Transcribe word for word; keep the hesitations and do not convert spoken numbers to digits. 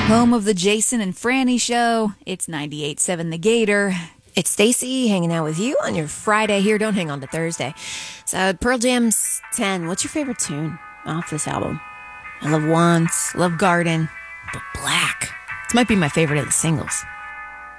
Home of the Jason and Franny Show. It's ninety-eight point seven The Gator. It's Stacy hanging out with you on your Friday here. Don't hang on to Thursday. So Pearl Jam's ten. What's your favorite tune off this album? I love Once, love Garden, but Black. This might be my favorite of the singles.